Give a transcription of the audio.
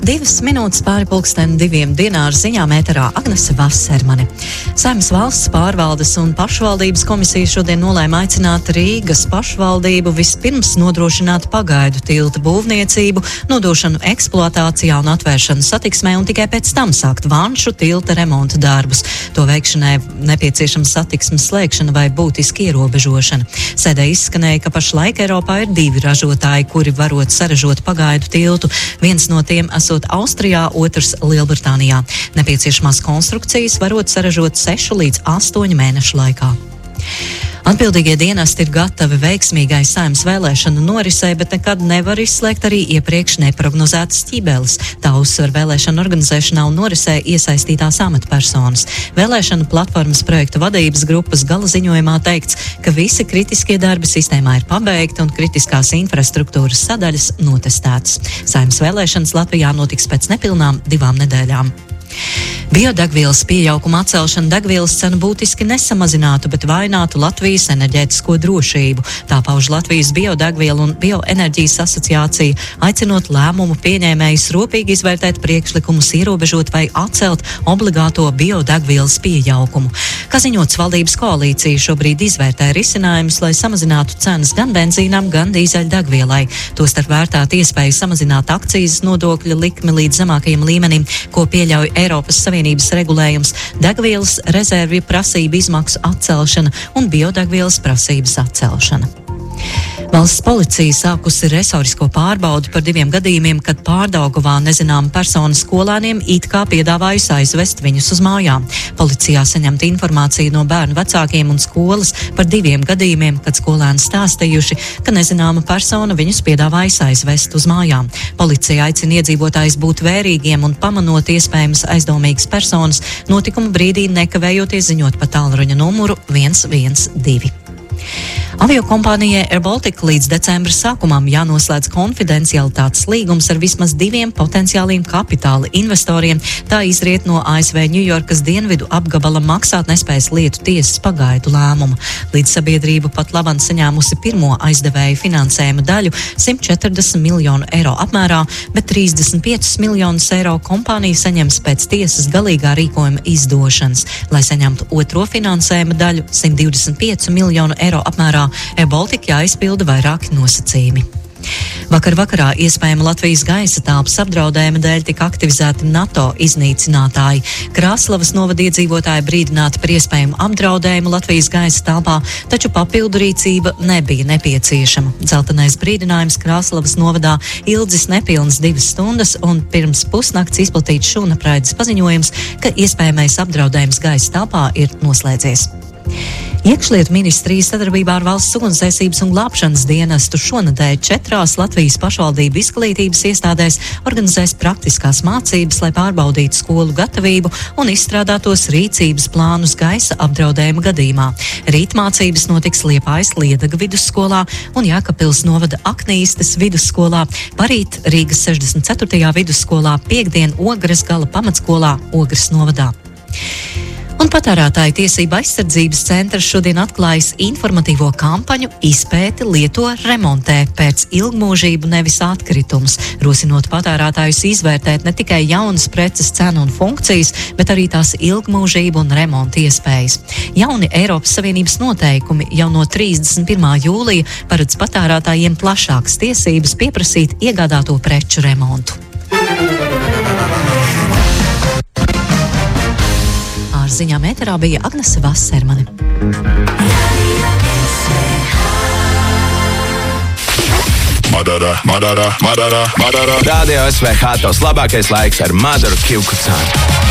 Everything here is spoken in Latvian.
2 minūtes pāri pulksteni 2 dienā ar ziņām ēterā Agnese Vasermane. Saeimas valsts pārvaldes un pašvaldības komisija šodien nolēma aicināt Rīgas pašvaldību vispirms nodrošināt pagaidu tilta būvniecību, nodošanu eksploatācijā un atvēršanu satiksmē un tikai pēc tam sākt Vanšu tilta remonta darbus. To veikšanai nepieciešama satiksmes slēgšana vai būtiski ierobežošana. Sēdē izskanēja, ka pašlaik Eiropā ir 2 ražotāji, kuri varot saražot pagaidu tiltu. Viens no tiem esot Austrijā, otrs Lielbritānijā. Nepieciešamās konstrukcijas varot saražot 6 līdz 8 mēnešu laikā. Atbildīgie dienesti ir gatavi veiksmīgai Saeimas vēlēšanu norisei, bet nekad nevar izslēgt arī iepriekš neprognozētas ķibeles. Tā uzsver vēlēšanu organizēšanā un norisē iesaistītās amatpersonas. Vēlēšanu platformas projekta vadības grupas gala ziņojumā teikts, ka visi kritiskie darbi sistēmā ir pabeigti un kritiskās infrastruktūras sadaļas notestētas. Saeimas vēlēšanas Latvijā notiks pēc nepilnām 2 nedēļām. Biodegvielas piejaukuma atcelšana degvielas cenu būtiski nesamazinātu, bet vainātu Latvijas enerģētisko drošību. Tā pauž Latvijas biodegvielu un bioenerģijas asociācija, aicinot lēmumu pieņēmējus rūpīgi izvērtēt priekšlikumus ierobežot vai atcelt obligāto biodegvielas pieaugumu. Kā ziņots, valdības koalīcija šobrīd izvērtē risinājumus, lai samazinātu cenas gan benzīnam, gan dīzeļdegvielai. Tostarp vērtēt iespēju samazināt akcīzes nodokļa likmi līdz zemākajam līmenim, ko pieļauj Eiropas Savienības regulējums, degvielas rezervju prasību izmaksu atcelšana un biodegvielas prasības atcelšana. Valsts policija sākusi resorisko pārbaudi par 2 gadījumiem, kad Pārdaugavā nezināma persona skolēniem it kā piedāvājusi aizvest viņus uz mājām. Policijā saņemta informācija no bērnu vecākiem un skolas par 2 gadījumiem, kad skolēni stāstījuši, ka nezināma persona viņus piedāvājusi aizvest uz mājām. Policija aicina iedzīvotājus būt vērīgiem un pamanot iespējamas aizdomīgas personas, notikuma brīdī nekavējoties ziņot pa tālruņa numuru 112. Aviokompānijai Air Baltica līdz decembra sākumam jānoslēdz konfidencialitātes līgums ar vismaz 2 potenciāliem kapitāla investoriem. Tā izriet no ASV Ņujorkas dienvidu apgabala maksātnespējas lietu tiesas pagaidu lēmuma. Līdz sabiedrība pat labam saņēmusi pirmo aizdevēju finansējuma daļu 140 miljonu eiro apmērā, bet 35 miljonus eiro kompānija saņems pēc tiesas galīgā rīkojuma izdošanas. Lai saņemtu otro finansējuma daļu 125 miljonu eiro apmērā, Air Baltica jāizpilda vairāki nosacījumi. Vakarā iespējama Latvijas gaisa telpas apdraudējuma dēļ tika aktivizēti NATO iznīcinātāji. Krāslavas novada iedzīvotāji brīdināti par iespējamu apdraudējumu Latvijas gaisa telpā, taču papildu rīcība nebija nepieciešama. Dzeltenais brīdinājums Krāslavas novadā ilgis nepilnas 2 stundas un pirms pusnakts izplatīts šūnapraides paziņojums, ka iespējamais apdraudējums gaisa telpā ir noslēdzies. Iekšlietu ministrija sadarbībā ar Valsts ugunsdzēsības un glābšanas dienestu šonedēļ 4 Latvijas pašvaldību izglītības iestādēs organizēs praktiskās mācības, lai pārbaudītu skolu gatavību un izstrādātos rīcības plānus gaisa apdraudējuma gadījumā. Rīt mācības notiks Liepājas Liedaga vidusskolā un Jēkabpils novada Aknīstes vidusskolā, parīt Rīgas 64. vidusskolā, piektdien Ogres gala pamatskolā Ogres novadā. Un Patērētāju tiesību aizsardzības centrs šodien atklājis informatīvo kampaņu Izpēti, lieto, remontē pēc ilgmūžību nevis atkritumus, rosinot patērētājus izvērtēt ne tikai jaunas preces cenu un funkcijas, bet arī tās ilgmūžību un remonta iespējas. Jauni Eiropas Savienības noteikumi jau no 31. jūlija paredz patērētājiem plašākas tiesības pieprasīt iegādāto preču remontu. Ziņām ēterā bija Agnese Vasermane. Radio SVH tos labākais laiks ar Madaru Kivkucānu.